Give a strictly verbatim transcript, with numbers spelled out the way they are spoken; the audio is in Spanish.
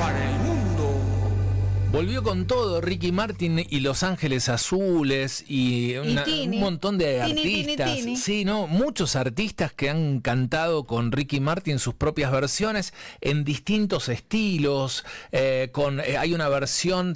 para el mundo. Volvió con todo Ricky Martin y Los Ángeles Azules y, una, y un montón de tini, artistas. Tini, tini. Sí, no, muchos artistas que han cantado con Ricky Martin sus propias versiones en distintos estilos. Eh, con eh, hay una versión